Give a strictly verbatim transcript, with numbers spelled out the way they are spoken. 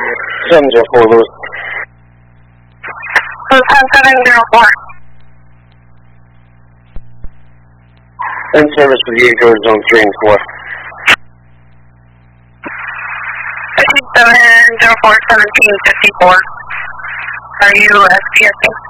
seven zero four, Louis. Louis, seven zero four. In service for the eight George Zone three and four. seven zero four, seventeen fifty-four. Are you S P S A?